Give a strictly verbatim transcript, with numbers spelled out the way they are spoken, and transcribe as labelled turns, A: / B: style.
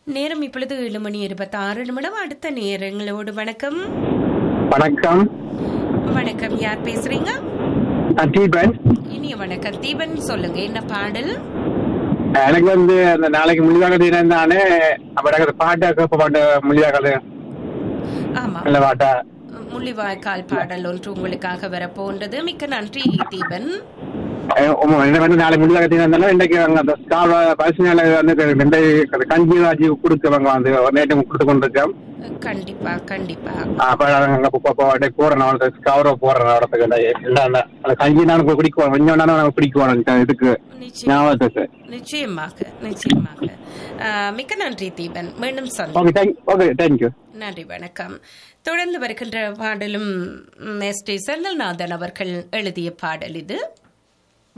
A: நேரம் இப்பொழுது ஏழு மணி இருபத்தி ஆறு நிமிடம். அடுத்த நேரங்களோடு வணக்கம்.
B: வணக்கம்.
A: வணக்கம், யார் பேசுறீங்க?
B: தீபன்.
A: இனிய வணக்கம் தீபன், சொல்லுங்க என்ன பாடல்?
B: எனக்கு வந்து அந்த நாளைக்கு முள்ளிவாக்கல் தினம் தானே, அப்ப பாட்டா கேப்ப பாட்டு முள்ளிவாக்கல்.
A: ஆமா,
B: நல்ல பாட்டா
A: முள்ளிவாய்க்கால் பாடல் ஒன்று உங்களுக்காக வரப்போன்றது. மிக்க நன்றி தீபன்.
B: நாளைக்கு முள்ளிவாக்கல் தினம் இருந்தாலும் இன்றைக்கு அந்த பரிசுனால வந்து கஞ்சி வாஜி கொடுக்கவங்க வந்து நேற்று கொடுத்து கொண்டிருக்கோம்.
A: கண்டிப்பா கண்டிப்பா.
B: போறேன் கவரோ போறேன் இடத்துக்கு கஞ்சி நானும் குடிக்குவோம், கொஞ்சம் நானும் குடிக்குவோம் இதுக்கு ஞாபகத்துக்கு.
A: நிச்சயமாக நிச்சயமாக. மிக்க நன்றி தீபன், மீண்டும் சந்திப்போம். நன்றி, வணக்கம். தொடர்ந்து வருகின்ற பாடலும் எஸ் டி செந்தில்நாதன் அவர்கள் எழுதிய பாடல் இது.